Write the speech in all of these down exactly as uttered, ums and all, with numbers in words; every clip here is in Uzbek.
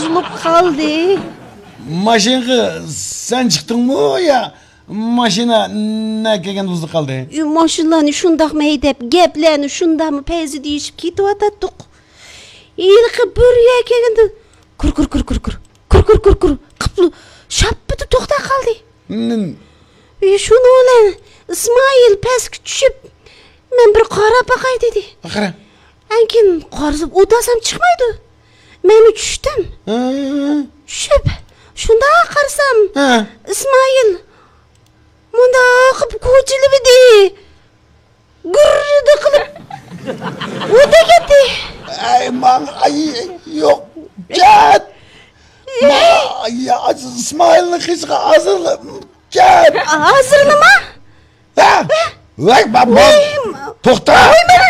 buzulup kaldı. Maşina sen çıktın mı ya? Maşina ne kegen buzulup kaldı? Maşinlarını şundak meydep, geplerini şundak mı pezi deyişip kitip atattık. İlki buraya kegende kur kur kur kur kur kur kur kur kur kıplı şapıdı tokta kaldı. Hmm. E şunu olan İsmail pes düşüp men bir qara bakay dedi. Akara. Ankin qarzıp udasam çıkmaydı. Men uçuştum. Ha. Düşüp şunda qarsam Ha. İsmail munda qıp koçili bidi. Gırrıdı kılıp uda gitti. Ay man ay yok. Gel. Ma ya İsmail'in kızı hazırlı. Gel. Hazırlı mı? Ha. Vay baba. Tokta.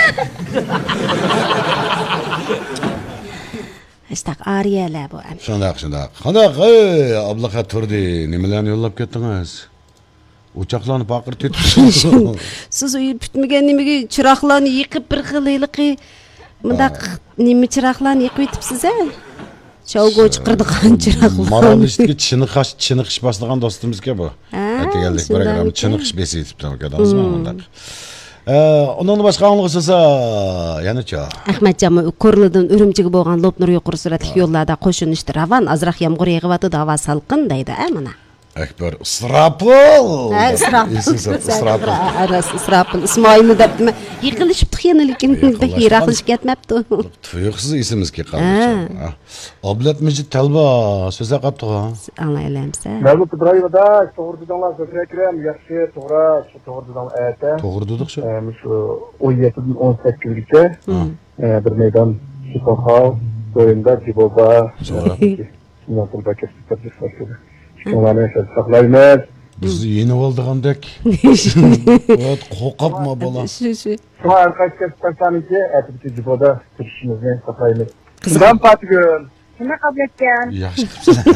İşte Ariye'le bu. Şundak şundak. Qandak ey ablaqa turdi. Nimalarni yo'llab ketdingiz? Uçaklarni baqirib ketdingiz. Siz uyup bitmegen nimege çıraklarını yıkıp bir xililiqi mındaq nime çıraklarını yıkıp etipsiz ha? Çavgoç qırdıqan çıraklar. Moralistga chiniqash chiniqish boshlagan do'stimizga bu. Ha, Aytganlik shundan program ekan. chiniqish besi etibdi kadamizmi undaq. Ondan başqa anlıqsasa yana-cha. Ahmetcan Korludan Ürümçigi bolgan Lopnur yuqori suratli yo'llarda qo'shinishdi ravan azroq yomg'ir yig'yapti havo salqin deydi a mana. Akbar Israpil. Ha, Israpil. Israpil. Aras Israpil İsmailni debdimi? Yiqilishibdi xiyana lekin yiroqlashib ketmabdi. Tuyuqsiz esimizga qoldi. Oblat Mijit Talba so'za qapti. Anglaylamsa. Mevlut Ibrahim'da to'g'ri dedinglar ko'proq yaxshi to'g'ri shu to'g'ri dedinglar ayta. To'g'ri dedik shu. Shu o'n yettidan o'n sakkizgacha bir maydon Shikoxov o'yinda Jiboba Shundan bakir sifatida Şunlarını saklayınız. Bizi yeni oldigandek. Evet, qo'rqapma bola. Shu shu. Şuna arkadaşlar isterseniz etibki Jiboda turishimizni saklayınız. Qizim Fatgul. Nima qabul etgan? Yaxshi qilibsan.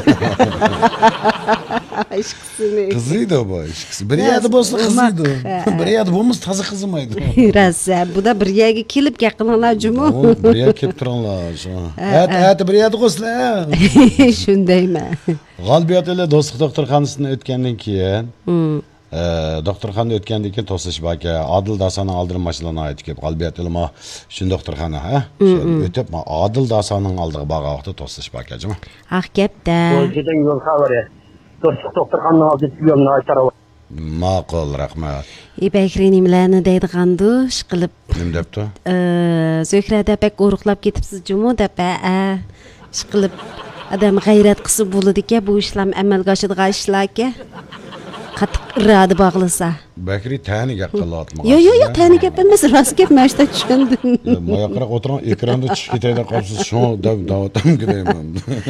Ishqisini. Qiziydi bu, ishqisi. Bir yerda bo'lsa qiziydi. Bir yerda bo'lmasa toza qizimaydi. Rasa, bu da bir yerga kelib yaqinlar jumu. Bir yerga kelib turinglar. At, at bir yerda qo'slar. Shundaymi? G'albiyat ila do'stlik doktorxonasidan o'tgandan keyin, e, doktorxonada o'tgandan keyin to'sish aka Adil Dasani oldirib mashinalarni aytib kelib, G'albiyat ilma shu doktorxona, ha? O'tib, Adil Dasanining oldiga borgan vaqtda to'sish akajimi? Ah gapda. O'zidan yo'l xabari. Do'stlik doktorxonaning oldiga yo'lni aytara. Ma'qul, rahmat. Ibakri nimalarni deydigandu, ishqilib. Nim debdi? Zo'hrada pek o'ruqlab ketibsiz jumu deb, a, ishqilib adam g'ayrat qilib bo'ladi-ku, bu ishlar amalga oshadigan ishlar-ku. Qattiq iroda bog'lasa. Bakri tani gap qilyapti. Yo'q, yo'q, yo'q, tani gap emas, rost gap mashta tushgandim. Moyoqroq o'tirgan ekranda tushib ketayda qolsiz, shu deb davotam kirayman.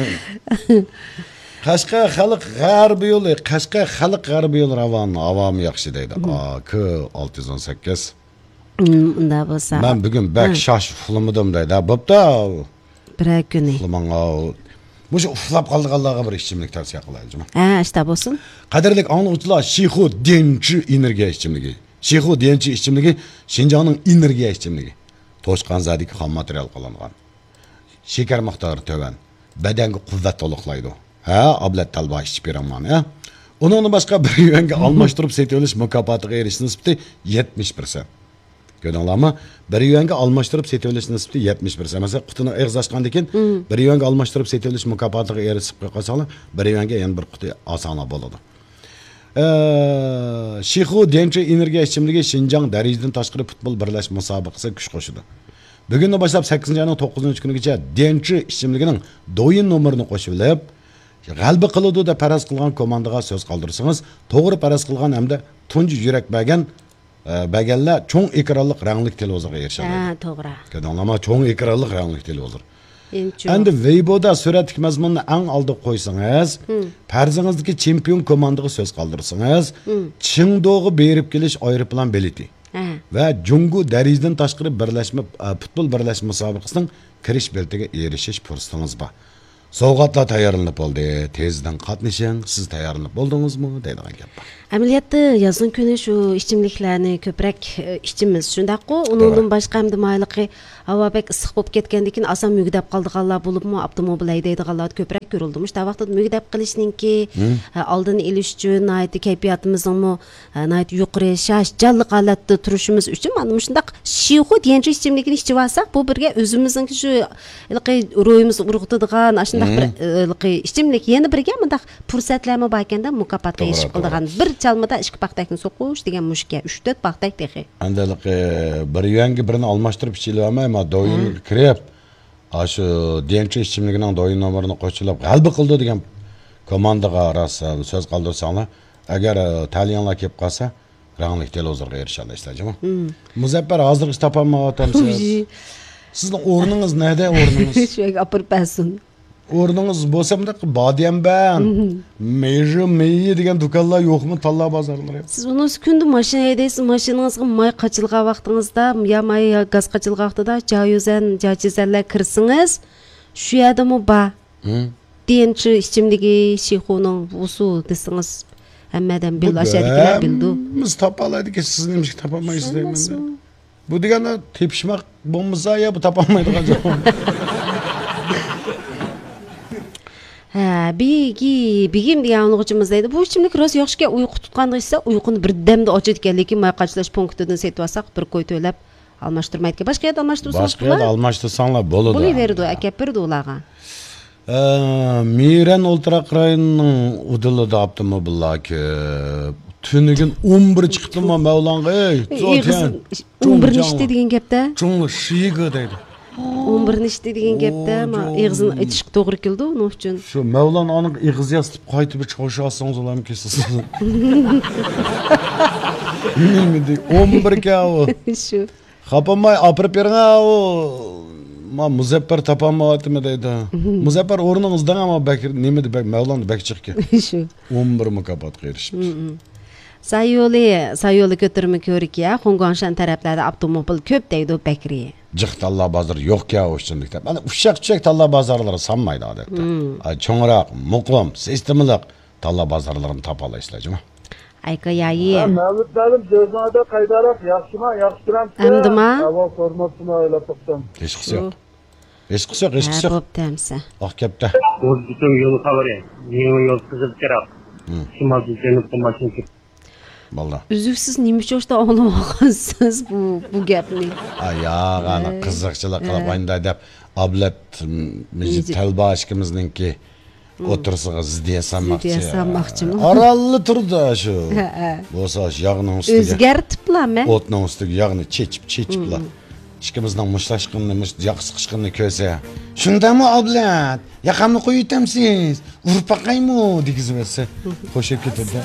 Qashqa xalq g'arbi yo'li, Qashqa xalq g'arbi yo'li ravon, avomi yaxshi deydi. A K olti yuz o'n sakkiz. Unda bo'lsa. Men bugun bak shosh uxlamadim deydi. Bo'pti. Bir kuni. Uxlamanga. Mush uxlab qolganlarga bir ichimlik tavsiya qilayman. Ha, ishta bo'lsin. Qadrli anglag'uchilar, Shihu Denchi energiya ichimligi. Shihu Denchi ichimligi Xinjiangning energiya ichimligi. Toshqon zadiki xom material qo'llangan. Shakar miqdori to'van. Badanga quvvat to'liqlaydi. Ha, Ablat Talba ichib beraman, ha. Uningni boshqa bir yuanga almashtirib sotilish mukofotiga erishish nisbati yetmish foiz. Ko'rdinglarmi? Bir yuanga almashtirib sotilish nisbati yetmish foiz. Masalan, qutini eg'iz ochgandan keyin bir yuanga almashtirib sotilish mukofotiga erishib qolsanglar, bir yuanga yana bir quti osonroq bo'ladi. Shihu Denchi energiya ichimligi Xinjiang darajadan tashqari futbol birlashma musobaqasiga kuch qo'shdi. Bugundan boshlab sakkizinchi oyning to'qqizinchi kunigacha Denchi ichimligining do'yin nomerini qo'shib olib, g'alba qiladi deb faraz qilgan komandaga so'z qoldirsangiz, to'g'ri faraz qilgan hamda tunji yurak bergan berganlar cho'ng ekranli rangli televizorga erishadi. Ha, to'g'ri. Ko'rdinglarmi? Cho'ng ekranli rangli televizor. Endi Weibo'da suratlik mazmunni eng oldi qo'ysangiz, farzingizdagi chempion komandaga so'z qoldirsangiz, Chingdo'ga berib kelish aeroplan bileti va Jungu darajadan tashqari birlashma futbol birlashma musobaqasining kirish biletiga erishish fursatingiz bor. Sovg'atlar tayyorlanib bo'ldi. Tezdan qatnashing. Siz tayyorlanib bo'ldingizmi? deydigan gap bor. Amaliyotda yozin kuni shu ichimliklarni ko'proq ichimiz. Shundaqku, uningdan boshqa ham mayliqi havo bek issiq bo'lib ketgandan keyin oson mugdab qoldiganlar bo'libmi, avtomobil haydaydiganlar ko'proq ko'rildi. Mush vaqtda mügdep qilishninki oldini elish uchun aytdi kayfiyatimizning aytdi yuqori shash jalliq holatda turishimiz uchun mana shundaq shixu degancha ichimlikni ichib olsak, bu birga o'zimizning shu ilqi ro'yimiz urg'itadigan shundaq bir ilqi ichimlik yana birga mundaq fursatlarmi bor ekanda mukofotga erishib qildigan bir chalmada ikki paxtakni so'qish degan mushga uch to'rt paxtak texi. Andalik bir yangi birini almashtirib ichilaolmay, ma doyin kirib, shu denchi ichimligining doyin nomerini qo'shilib, g'albi qildi degan komandaga rosa so'z qoldirsanglar, agar talyanlar kelib qolsa, ranglik televizorga erishalaysizlar. Muzaffar hozir ish topolmayapsiz. Sizning o'rningiz nada o'rningiz? Shu apirpasin. O'rningiz bo'lsa bunday bodiyam ban, meji meyi degan do'konlar yo'qmi talla bozorlari? Siz uni kunda mashina haydaysiz, mashinangizga may qachilgan vaqtingizda, ya may ya gaz qachilgan vaqtida joyuzan, jajizanlar kirsingiz, shu yerdami ba. Denchi ichimligi shixoning usu desingiz, hammadan bil ashadikilar bildi. Biz topalaydik, siz nimishga topolmaysiz deyman. Bu deganda tepishmoq bo'lmasa ya bu topolmaydigan joy. Ha, bigi, bigim degan o'quvchimiz deydi. Bu ichimlik rost yaxshiga uyqu tutqanda esa uyquni birdamda ochadigan, lekin mayqachilash punktidan setib olsak, bir qo'y to'lab almashtirmaydi. Boshqa yerda almashtirsangiz, boshqa yerda almashtirsanglar bo'ladi. Bo'laverdi, aka berdi ularga. Miran Ultra Krayning udilida avtomobillar ki tünügün on bir chiqdimi Mavlonga, ey, zotan. on bir nishti degan gapda. Chunli shiga deydi. on bir nishti degan gapda, ma ig'zini aytishga to'g'ri keldi uning uchun. Shu Mavlon aniq ig'iz yasitib qaytib chiqash olsangiz ularni kesiz. Nima dey? on bir ka u. Shu. Xapamay opirib bering u. Ma Muzaffar topolmayaptimi deydi. Muzaffar o'rningizdan ama Bakir nima deb Mavlon bak chiqgan. Shu. on bir mukofotga erishibdi. Sayoli, sayoli ko'tirma ko'rikya, Xongongshan taraflarda avtomobil ko'p deydi Bakri. Jiq talla bozor yo'q-ya o'shunlikda. Mana ushaq-ushaq talla bozorlari sanmaydi odatda. Cho'ngroq, muqim, sistemliq talla bozorlarini topalaysiz-mi? Ayqa yayi. Mavlud dalim jo'znoda qaydarib, yaxshimi, yaxshi turamsiz? Hamdima? Havo formasini o'ylab topdim. Hech qisi yo'q. Hech qisi yo'q, hech qisi yo'q. Bo'ptamsa. Oq kapta. O'zbekiston yo'li xabari. Yangi yo'l qizil kerak. Shimoliy janubga mashina. Vallahi. Uzuksiz nima uchun o'shda olgansiz bu bu gapni? Ayaq, ana qiziqchilik qilib aynday deb ablat Mijit Talbashkimizningki o'tirsiga ziddiya sanmoqchi. Ziddiya sanmoqchimi? Oralli turdi shu. Bo'lsa yog'ning ustiga. O'zgartiblarmi? O'tning ustiga yog'ni chechib, chechiblar. Ikkimizning mushlashqinni, yoq siqishqinni ko'rsa, "Shundami ablat? Yaqamni qo'yib o'tamsiz? Urib baqaymi?" degizib etsa, qo'shib ketadi.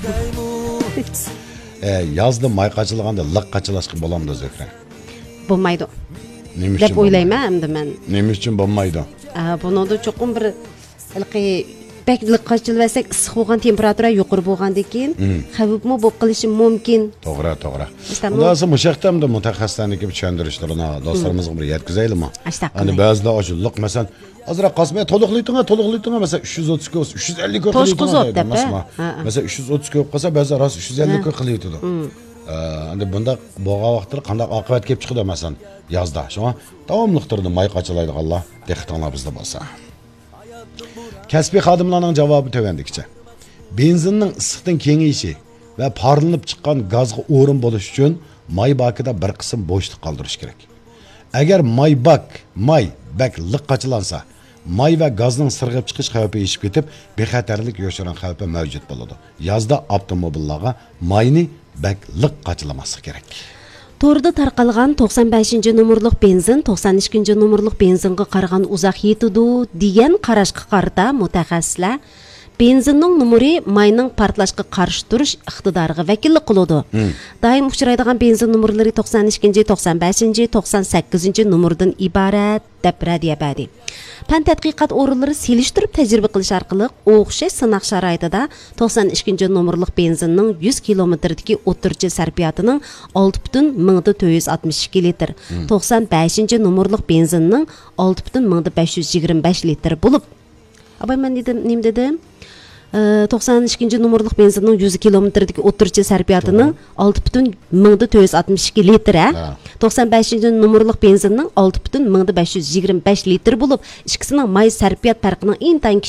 E, yazda may qachilganda liq qachilashqa bo'lamdi Zokra. Bo'lmaydi. Nima uchun? Deb o'ylayman endi men. Nima uchun bo'lmaydi? A, buningda cho'qim bir ilqi bak liq qachilvasak, issiq bo'lgan temperatura yuqori bo'lgandan keyin xavfmi bo'lib qilishi mumkin. To'g'ri, to'g'ri. Undan so'ng mushaqtamda mutaxassislarniki tushuntirishlarini do'stlarimizga bir yetkazaylikmi? Ani ba'zida shu liq masalan azroq qosmay to'liqlitinga to'liqlitinga masalan uch yuz o'ttiz ko'z, uch yuz ellik ko'z qilyapti. Masalan uch yuz o'ttiz ko'p qilsa ba'zi rost uch yuz ellik ko'z qilyapti. Endi bunda bo'lgan vaqtda qanday oqibat kelib chiqdi masalan yozda. Shunga davomli turdi may qachilaydiganlar dehqonlar bizda bo'lsa. Kasbiy xodimlarning javobi tövendikçe. Benzinning issiqdan kengayishi va parlanib chiqqan gazga o'rin bo'lish uchun may bakida bir qism bo'shliq qoldirish kerak. Agar may bak, may bak liq qachilansa, may va gazning sirg'ib chiqish xavfi yeshib ketib, bexatarlik yoshiran xavfi mavjud bo'ladi. Yozda avtomobillarga mayni bak liq qachilamaslik kerak. To'rda tarqalgan to'qson beshinchi nomerlik benzin to'qson ikkinchi nomerlik benzinga qaragan uzoq yetidi degan qarashga qarata mutaxassislar benzinning nomeri mayning portlashga qarshi turish iqtidoriga vakillik qiladi. Doim uchraydigan benzin nomerlari to'qson ikkinchi, to'qson beshinchi, to'qson sakkizinchi nomerdan iborat deb radiya berdi. Fan tadqiqot o'rinlari selishtirib tajriba qilish orqali o'xshash sinoq sharoitida to'qson ikkinchi nomerlik benzinning yuz kilometrdagi o'tirchi sarfiyatining olti butun mingdan to'rt yuz oltmish ikki litr, to'qson beshinchi nomerlik benzinning olti butun mingdan besh yuz yigirma besh litr bo'lib, abay men dedim, nim dedim? to'qson ikkinchi nomerlik benzinning yuz kilometrdagi o'tirchi sarfiyatining olti butun mingdan to'rt yuz oltmish ikki litr, to'qson beshinchi nomerlik benzinning olti butun mingdan besh yuz yigirma besh litr bo'lib, ikkisining may sarfiyat farqining intayin